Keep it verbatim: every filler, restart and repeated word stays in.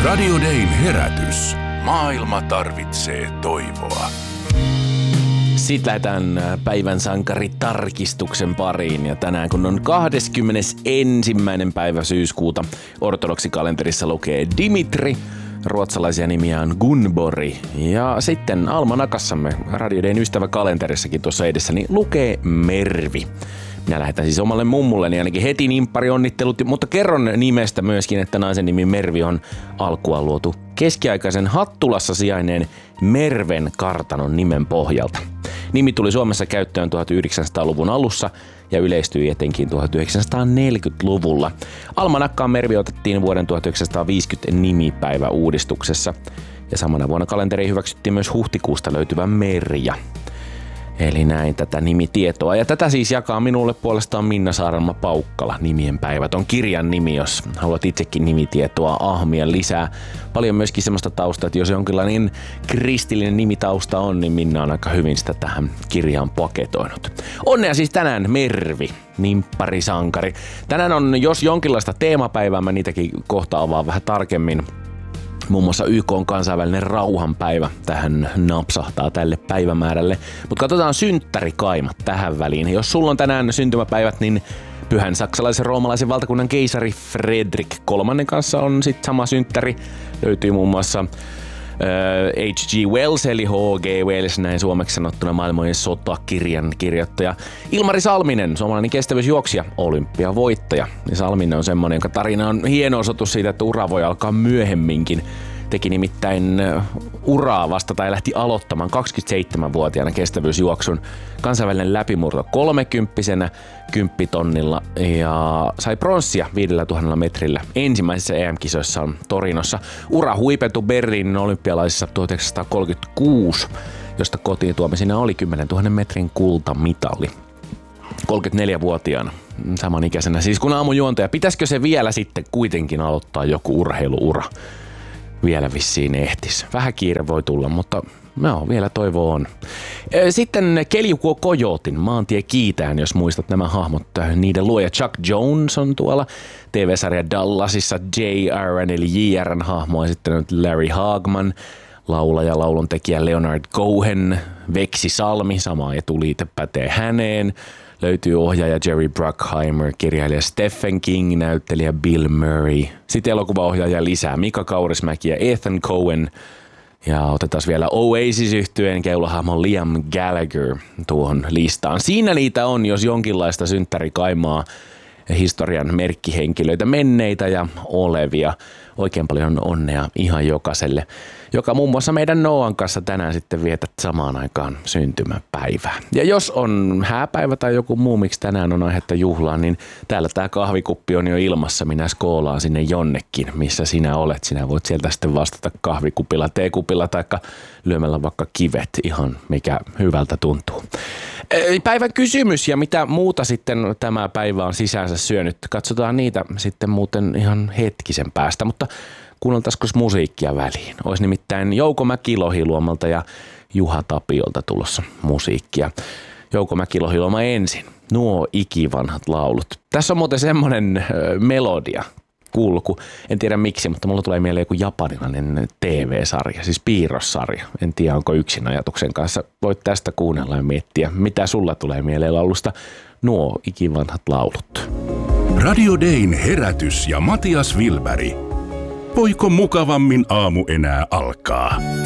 Radio Dayn herätys. Maailma tarvitsee toivoa. Sitten lähdetään päivän sankaritarkistuksen pariin. Ja tänään kun on kahdeskymmenesensimmäinen päivä syyskuuta, ortodoksikalenterissa lukee Dimitri. Ruotsalaisia nimiä on Gunbori. Ja sitten almanakassamme Radio Dayn ystäväkalenterissakin tuossa edessäni lukee Mervi. Minä lähetän siis omalle mummulleni ainakin heti nimppari onnittelut, mutta kerron nimestä myöskin, että naisen nimi Mervi on alkua luotu keskiaikaisen Hattulassa sijainneen Merven kartanon nimen pohjalta. Nimi tuli Suomessa käyttöön tuhatyhdeksänsataaluvun alussa ja yleistyi etenkin tuhatyhdeksänsataaneljäkymmentäluvulla. Almanakkaan Mervi otettiin vuoden tuhatyhdeksänsataaviisikymmentä nimipäiväuudistuksessa ja samana vuonna kalenteriin hyväksyttiin myös huhtikuusta löytyvä Merja. Eli näin tätä nimitietoa. Ja tätä siis jakaa minulle puolestaan Minna Saarelma-Paukkala. Nimien päivät on kirjan nimi, jos haluat itsekin nimitietoa ahmia lisää. Paljon myöskin semmoista taustaa, että jos jonkinlainen kristillinen nimitausta on, niin Minna on aika hyvin sitä tähän kirjaan paketoinut. Onnea siis tänään Mervi, nimppari sankari. Tänään on jos jonkinlaista teemapäivää, mä niitäkin kohta avaan vähän tarkemmin. Muun muassa Y K:n kansainvälinen rauhanpäivä tähän napsahtaa tälle päivämäärälle. Mutta katsotaan synttärikaimat tähän väliin. Jos sulla on tänään syntymäpäivät, niin pyhän saksalaisen roomalaisen valtakunnan keisari Fredrik kolmannen kanssa on sitten sama synttäri. Löytyy muun muassa H G Wells eli H G Wells, näin suomeksi sanottuna maailmojen sotakirjan kirjoittaja. Ilmari Salminen, suomalainen kestävyysjuoksija, olympiavoittaja. Ja Salminen on semmoinen, jonka tarina on hieno osoitus siitä, että ura voi alkaa myöhemminkin. Teki nimittäin uraa vasta tai lähti aloittamaan kaksikymmentäseitsemänvuotiaana kestävyysjuoksun. Kansainvälinen läpimurto kolmekymppisenä kymppitonnilla ja sai pronssia viidellä tuhannella metrillä ensimmäisessä E M-kisoissa Torinossa. Ura huipentui Berliinin olympialaisissa tuhatyhdeksänsataakolmekymmentäkuusi, josta kotiin tuomisina oli kymmenentuhannen metrin kultamitali. kolmekymmentäneljävuotiaana, samanikäisenä siis kun aamujuontaja. Pitäisikö se vielä sitten kuitenkin aloittaa joku urheiluura? Vielä vissiin ehtis. Vähän kiire voi tulla, mutta no, vielä toivo on. Sitten Keljuko Kojotin Maantie kiitään, jos muistat nämä hahmot. Niiden luoja Chuck Jones on tuolla T V-sarja Dallasissa J R:n eli J R:n hahmoa esittänyt Larry Hagman, laulaja, lauluntekijä Leonard Cohen, Veksi Salmi, sama etuliite pätee häneen. Löytyy ohjaaja Jerry Bruckheimer, kirjailija Stephen King, näyttelijä Bill Murray. Sitten elokuvaohjaaja lisää Mika Kaurismäki ja Ethan Coen. Ja otetaan vielä Oasis-yhtyeen keulahahmon Liam Gallagher tuohon listaan. Siinä niitä on, jos jonkinlaista synttärikaimaa, historian merkkihenkilöitä, menneitä ja olevia. Oikein paljon onnea ihan jokaiselle, joka muun muassa meidän Noan kanssa tänään sitten vietät samaan aikaan syntymäpäivää. Ja jos on hääpäivä tai joku muu, miksi tänään on aihetta juhlaan, niin täällä tää kahvikuppi on jo ilmassa. Minä skoolaan sinne jonnekin, missä sinä olet. Sinä voit sieltä sitten vastata kahvikupilla, teekupilla tai lyömällä vaikka kivet, ihan mikä hyvältä tuntuu. Päivän kysymys ja mitä muuta sitten tämä päivä on sisäänsä syönyt. Katsotaan niitä sitten muuten ihan hetkisen päästä, mutta kuunneltaisiko musiikkia väliin. Olisi nimittäin Jouko Mäki-Lohiluomalta ja Juha Tapiolta tulossa musiikkia. Jouko Mäki-Lohiluoma ensin. Nuo ikivanhat laulut. Tässä on muuten semmoinen ö, melodia, kulku. En tiedä miksi, mutta mulla tulee mieleen joku japanilainen T V-sarja, siis piirrossarja. En tiedä, onko yksin ajatuksen kanssa. Voit tästä kuunnella ja miettiä, mitä sulla tulee mieleen laulusta. Nuo ikivanhat laulut. Radio Dayn herätys ja Matias Wilberg. Voiko mukavammin aamu enää alkaa?